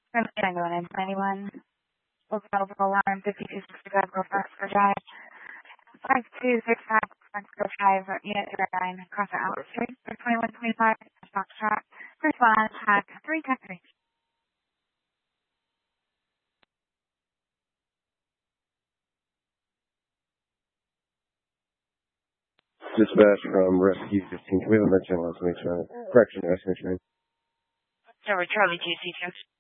Tango 991. Local alarm 5265 Go Foxford Drive. 5265 Foxford Drive, Unit 09, Crossing Outlet Street, 2125, Foxtrot. Response, hack 310. Dispatch from Rescue 15. Can we have a mention last week's correction, Rescue 15? Charlie 2C2.